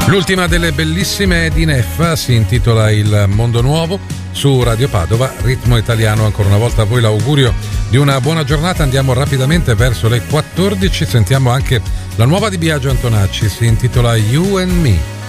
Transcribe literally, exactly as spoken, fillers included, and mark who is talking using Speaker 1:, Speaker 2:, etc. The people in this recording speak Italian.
Speaker 1: L'ultima delle bellissime di Neffa si intitola Il Mondo Nuovo su Radio Padova, ritmo italiano. Ancora una volta a voi l'augurio di una buona giornata. Andiamo rapidamente verso le quattordici, sentiamo anche la nuova di Biagio Antonacci, si intitola You and Me.